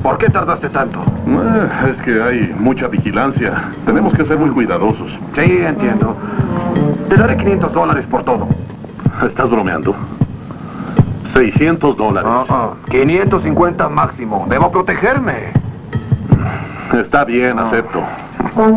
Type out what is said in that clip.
¿Por qué tardaste tanto? Es que hay mucha vigilancia. Tenemos que ser muy cuidadosos. Sí, entiendo. Te daré $500 por todo. ¿Estás bromeando? $600. 550 máximo. Debo protegerme. Está bien, acepto.